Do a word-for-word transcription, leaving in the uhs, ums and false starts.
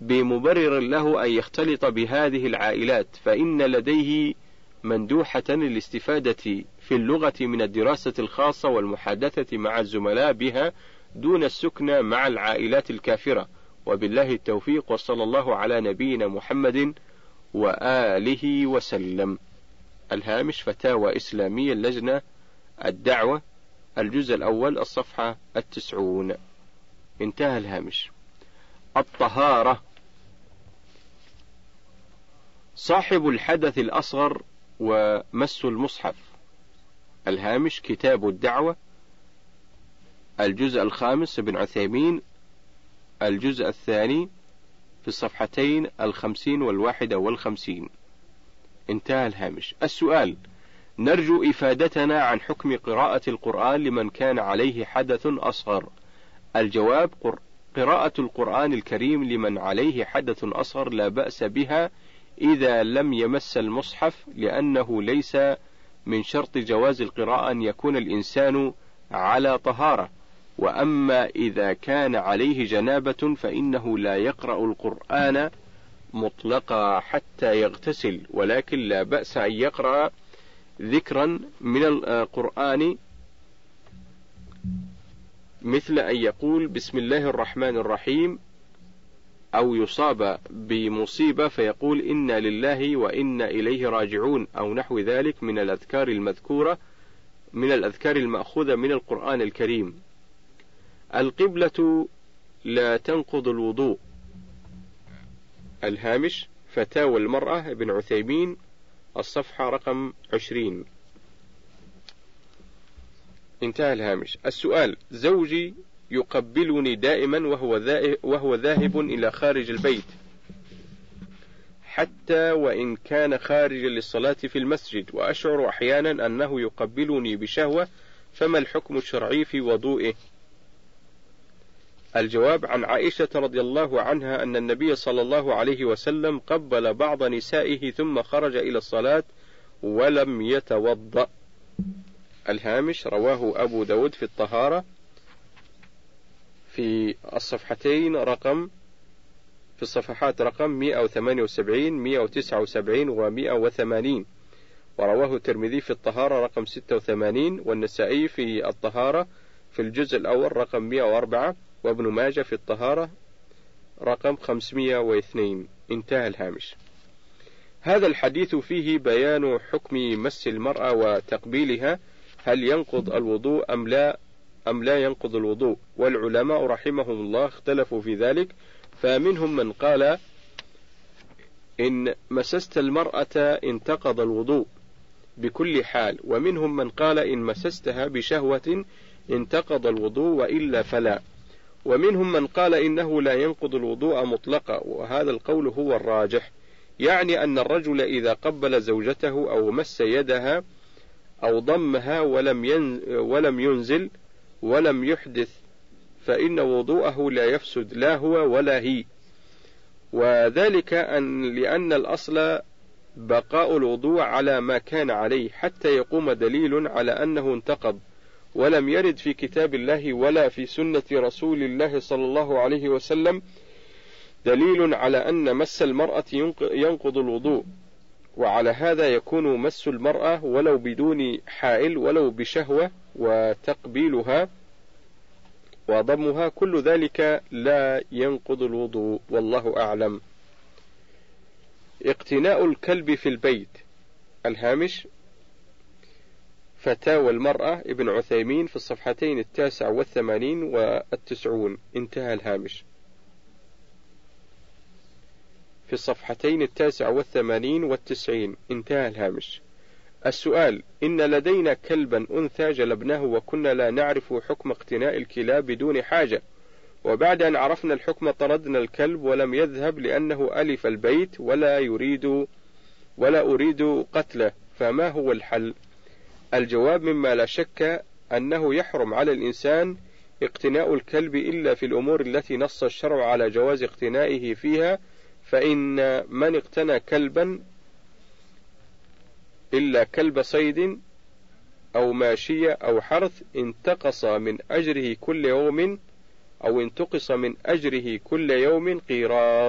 بمبرر له أن يختلط بهذه العائلات، فإن لديه مندوحة للاستفادة في اللغة من الدراسة الخاصة والمحادثة مع الزملاء بها دون السكن مع العائلات الكافرة. وبالله التوفيق، وصلى الله على نبينا محمد وآله وسلم. الهامش: فتاوى إسلامية اللجنة الدعوة، الجزء الأول، الصفحة التسعون. انتهى الهامش. الطهارة: صاحب الحدث الأصغر ومس المصحف. الهامش: كتاب الدعوة، الجزء الخامس، ابن عثيمين، الجزء الثاني، في الصفحتين الخمسين والواحدة والخمسين. انتهى الهامش. السؤال: نرجو إفادتنا عن حكم قراءة القرآن لمن كان عليه حدث أصغر. الجواب: قراءة القرآن الكريم لمن عليه حدث أصغر لا بأس بها إذا لم يمس المصحف، لأنه ليس من شرط جواز القراءة أن يكون الإنسان على طهارة. وأما إذا كان عليه جنابة فإنه لا يقرأ القرآن مطلقا حتى يغتسل، ولكن لا بأس أن يقرأ ذكرا من القرآن، مثل أن يقول بسم الله الرحمن الرحيم، أو يصاب بمصيبة فيقول إنا لله وإنا إليه راجعون، أو نحو ذلك من الأذكار المذكورة من الأذكار المأخوذة من القرآن الكريم. القبلة لا تنقض الوضوء. الهامش: فتاوى المرأة، ابن عثيمين، الصفحة رقم عشرين. انتهى الهامش. السؤال: زوجي يقبلني دائما وهو وهو ذاهب إلى خارج البيت، حتى وإن كان خارجا للصلاة في المسجد، وأشعر أحيانا أنه يقبلني بشهوة، فما الحكم الشرعي في وضوئه؟ الجواب: عن عائشة رضي الله عنها أن النبي صلى الله عليه وسلم قبل بعض نسائه ثم خرج إلى الصلاة ولم يتوضأ. الهامش: رواه أبو داود في الطهارة في الصفحتين رقم في الصفحات رقم مئة وثمانية وسبعين، مئة وتسعة وسبعين ومئة وثمانين، ورواه الترمذي في الطهارة رقم ستة وثمانين، والنسائي في الطهارة في الجزء الأول رقم مئة وأربعة، وابن ماجه في الطهارة رقم خمسمئة واثنين. انتهى الهامش. هذا الحديث فيه بيان حكم مس المرأة وتقبيلها، هل ينقض الوضوء أم لا أم لا ينقض الوضوء؟ والعلماء رحمهم الله اختلفوا في ذلك، فمنهم من قال إن مسست المرأة انتقض الوضوء بكل حال، ومنهم من قال إن مسستها بشهوة انتقض الوضوء وإلا فلا، ومنهم من قال إنه لا ينقض الوضوء مطلقا، وهذا القول هو الراجح، يعني أن الرجل إذا قبل زوجته أو مس يدها أو ضمها ولم ولم ينزل ولم يحدث فإن وضوءه لا يفسد لا هو ولا هي، وذلك أن لأن الأصل بقاء الوضوء على ما كان عليه حتى يقوم دليل على أنه انتقض، ولم يرد في كتاب الله ولا في سنة رسول الله صلى الله عليه وسلم دليل على أن مس المرأة ينقض الوضوء، وعلى هذا يكون مس المرأة ولو بدون حائل ولو بشهوة وتقبيلها وضمها كل ذلك لا ينقض الوضوء، والله أعلم. اقتناء الكلب في البيت. الهامش: فتاوى المرأة ابن عثيمين في الصفحتين التاسع والثمانين والتسعون. انتهى الهامش. في الصفحتين التاسع والثمانين والتسعين. انتهى الهامش. السؤال: إن لدينا كلبا أنثى جلبناه وكنا لا نعرف حكم اقتناء الكلاب بدون حاجة، وبعد أن عرفنا الحكم طردنا الكلب ولم يذهب لأنه ألف البيت ولا يريد ولا أريد قتله، فما هو الحل؟ الجواب: مما لا شك أنه يحرم على الإنسان اقتناء الكلب إلا في الأمور التي نص الشرع على جواز اقتنائه فيها، فإن من اقتنى كلبا إلا كلب صيد أو ماشية أو حرث انتقص من أجره كل يوم أو انتقص من أجره كل يوم قيراط.